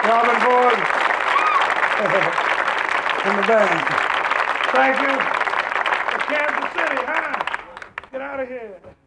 Robin Ford and the band. Thank you. Kansas City, huh? Get out of here.